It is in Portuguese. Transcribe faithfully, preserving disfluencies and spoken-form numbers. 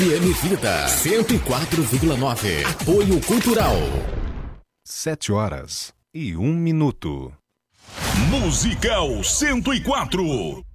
F M Vida cento e quatro vírgula nove. Apoio Cultural. Sete horas e um minuto. Musical cento e quatro.